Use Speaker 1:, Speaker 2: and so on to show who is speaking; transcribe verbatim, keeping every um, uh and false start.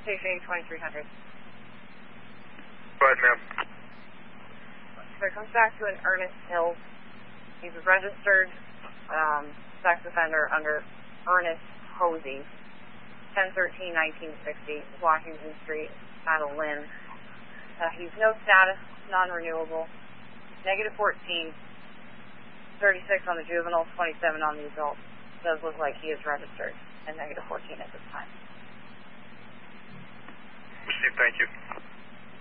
Speaker 1: Station twenty-three hundred.
Speaker 2: Go ahead, ma'am.
Speaker 1: So it comes back to an Ernest Hill. He's a registered um, sex offender under Ernest Hosey, ten thirteen nineteen sixty, Washington Street, Saddle Lynn. Uh, he's no status, non-renewable, negative fourteen, thirty-six on the juvenile, twenty-seven on the adult. Does look like he is registered and negative fourteen at this time.
Speaker 2: Received, thank you.